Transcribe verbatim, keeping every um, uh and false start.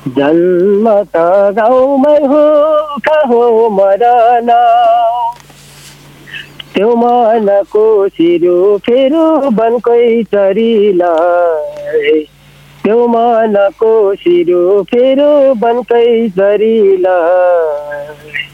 जन्म त गाउँमै हो कहो मरन त्यो मनको सिरो फेरो बनकै चरीलाई त्यो मनको सिरो फेरो बनकै चरीलाई